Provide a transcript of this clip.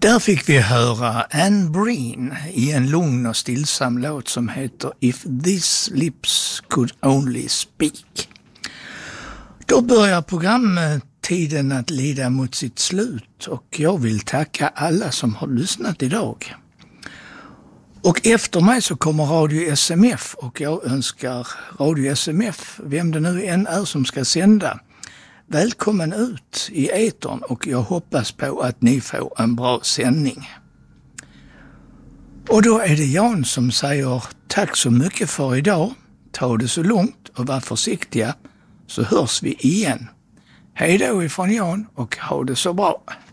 Där fick vi höra Anne Breen i en lugn och stillsam låt som heter If These Lips Could Only Speak. Då börjar programtiden att lida mot sitt slut och jag vill tacka alla som har lyssnat idag. Och efter mig så kommer Radio SMF och jag önskar Radio SMF, vem det nu än är som ska sända, välkommen ut i etern och jag hoppas på att ni får en bra sändning. Och då är det Jan som säger tack så mycket för idag. Ta det så lugnt och var försiktiga så hörs vi igen. Hej då ifrån Jan och ha det så bra.